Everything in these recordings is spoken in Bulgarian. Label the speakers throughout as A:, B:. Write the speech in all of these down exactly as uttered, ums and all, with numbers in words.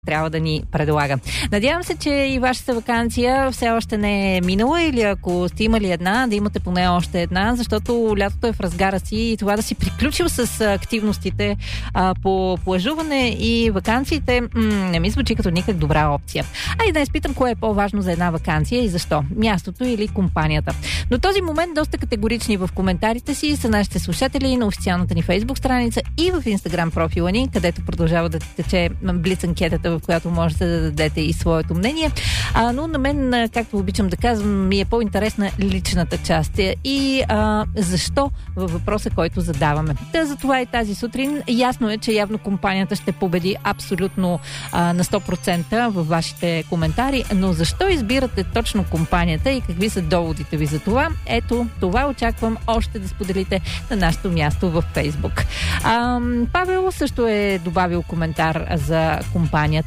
A: трябва да ни предлага. Надявам се, че и вашата ваканция все още не е минала или ако сте имали една, да имате поне още една, защото лятото е в разгара си и това да си приключил с активностите а, по плажуване и ваканциите м- не ми звучи като никак добра опция. Айде да изпитам кое е по-важно за една ваканция и защо. Мястото или компанията. До този момент доста категорични в коментарите си са нашите слушатели на официалната ни Фейсбук страница и в Инстаграм профила ни, където продължава да тече блиц анкетата, в която можете да дадете и своето мнение. А, но на мен, както обичам да казвам, ми е по-интересна личната част. И а, защо във въпроса, който задаваме. Та, за това и тази сутрин ясно е, че явно компанията ще победи абсолютно а, на сто процента във вашите коментари, но защо избирате точно компанията и какви са доводите ви за това? Ето, това очаквам още да споделите на нашето място във Фейсбук. А, Павел също е добавил коментар за компанията.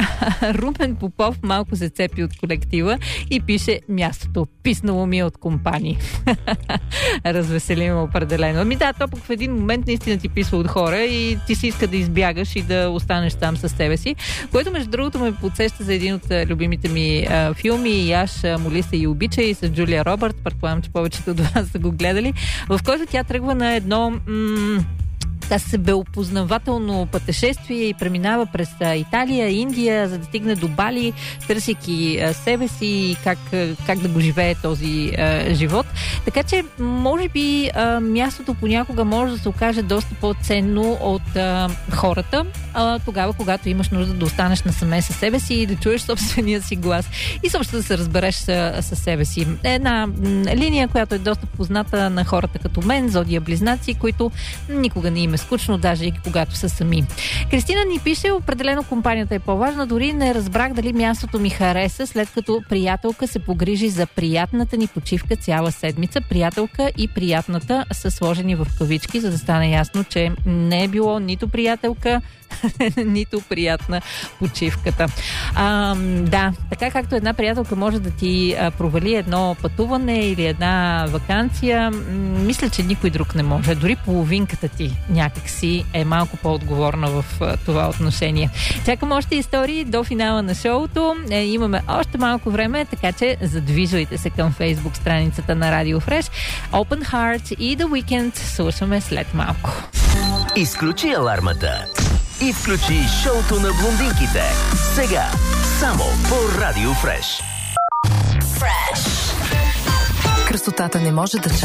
A: Румен Попов малко се цепи от колектива и пише: мястото писнало ми от компании. Развесели ме определено. Ами да, то пък в един момент наистина ти писва от хора и ти си иска да избягаш и да останеш там със себе си, което между другото ме подсеща за един от любимите ми а, филми Яш моли се и обича, и с Джулия Робърт, предполагам, че повечето от вас са го гледали, в който тя тръгва на едно м- Та себеопознавателно пътешествие и преминава през Италия, Индия, за да стигне до Бали, търсейки себе си и как, как да го живее този а, живот. Така че, може би, а, мястото понякога може да се окаже доста по-ценно от а, хората, а, тогава, когато имаш нужда да останеш насаме със себе си и да чуеш собствения си глас и също да се разбереш със себе си. Една м, линия, която е доста позната на хората като мен, зодия близнаци, които никога не им е скучно, даже и когато са сами. Кристина ни пише: определено компанията е по-важна, дори не разбрах дали мястото ми хареса, след като приятелка се погрижи за приятната ни почивка цяла седмица. Приятелка и приятната са сложени в кавички, за да стане ясно, че не е било нито приятелка, нито приятна почивката. А, да, така както една приятелка може да ти а, провали едно пътуване или една ваканция, м- мисля, че никой друг не може. Дори половинката ти някак си е малко по-отговорна в а, това отношение. Чакам още истории до финала на шоуто. Е, имаме още малко време, така че задвижвайте се към Фейсбук страницата на Radio Fresh. Open Heart и The Weeknd слушаме след малко.
B: Изключи алармата и включи шоуто на блондинките. Сега, само по Radio Fresh.
C: Красотата не може да чака.